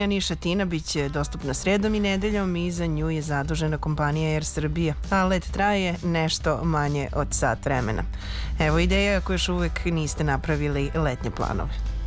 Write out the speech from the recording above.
Niš-Atina biće dostupna sredom i nedeljom i za nju je zadužena kompanija Air Srbija, a let traje nešto manje od sat vremena. Evo ideja ako još uvek niste napravili letnje planove.